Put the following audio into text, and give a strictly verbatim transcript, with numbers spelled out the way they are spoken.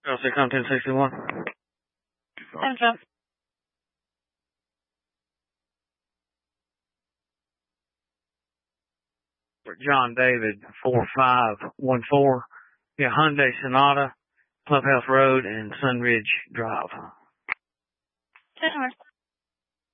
L C content sixty-one. Ten Jeff. John David four five one four. Yeah, Hyundai Sonata, Clubhouse Road and Sunridge Drive. Ten Horse.